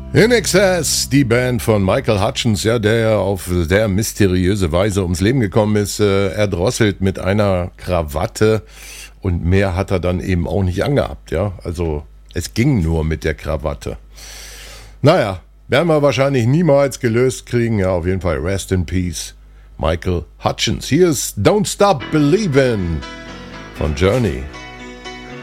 In Excess, die Band von Michael Hutchence, ja, der auf sehr mysteriöse Weise ums Leben gekommen ist, erdrosselt mit einer Krawatte und mehr hat er dann eben auch nicht angehabt, ja. Also es ging nur mit der Krawatte. Naja, werden wir wahrscheinlich niemals gelöst kriegen, ja, auf jeden Fall Rest in Peace, Michael Hutchence. Hier ist Don't Stop Believin' von Journey.